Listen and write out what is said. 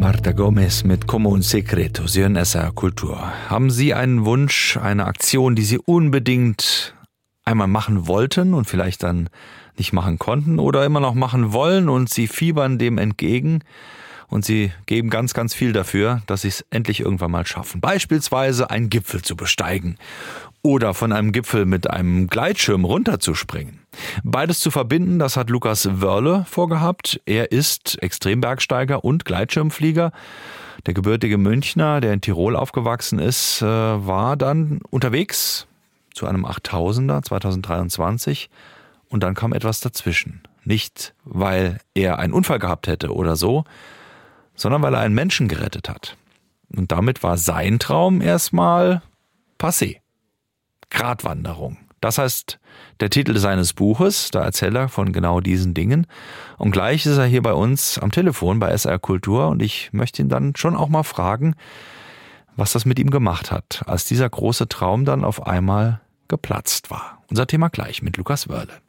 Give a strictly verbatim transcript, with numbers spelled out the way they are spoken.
Marta Gomez mit Como un Secreto, Sie hören S R K Kultur. Haben Sie einen Wunsch, eine Aktion, die Sie unbedingt einmal machen wollten und vielleicht dann nicht machen konnten oder immer noch machen wollen und Sie fiebern dem entgegen und Sie geben ganz, ganz viel dafür, dass Sie es endlich irgendwann mal schaffen? Beispielsweise einen Gipfel zu besteigen oder von einem Gipfel mit einem Gleitschirm runterzuspringen. Beides zu verbinden, das hat Lukas Wörle vorgehabt. Er ist Extrembergsteiger und Gleitschirmflieger. Der gebürtige Münchner, der in Tirol aufgewachsen ist, war dann unterwegs zu einem achttausender zweitausenddreiundzwanzig und dann kam etwas dazwischen. Nicht, weil er einen Unfall gehabt hätte oder so, sondern weil er einen Menschen gerettet hat. Und damit war sein Traum erstmal passé. Gratwanderung. Das heißt, der Titel seines Buches, da erzählt er von genau diesen Dingen. Und gleich ist er hier bei uns am Telefon bei S R Kultur und ich möchte ihn dann schon auch mal fragen, was das mit ihm gemacht hat, als dieser große Traum dann auf einmal geplatzt war. Unser Thema gleich mit Lukas Wörle.